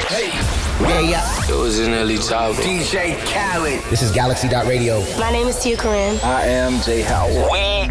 Yeah. It was in Ellie Chavo. DJ Khaled. This is Galaxy.Radio. My name is Tia Corinne. I am Jay Howard. We